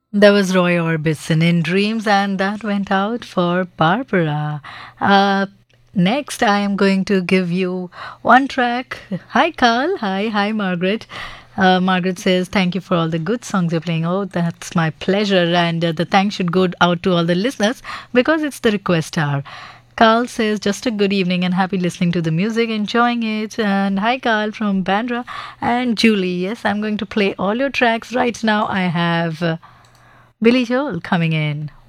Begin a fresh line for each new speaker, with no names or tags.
That was Roy Orbison in Dreams, and that went out for Barbara. Uh, Next, I am going to give you one track. Hi, Carl. Hi, Margaret. Margaret says, "Thank you for all the good songs you're playing." Oh, that's my pleasure. And the thanks should go out to all the listeners because it's the request hour. Carl says, "Just a good evening and happy listening to the music, enjoying it." And hi, Carl from Bandra. And Julie, yes, I'm going to play all your tracks right now. I have. Billy Joel coming in.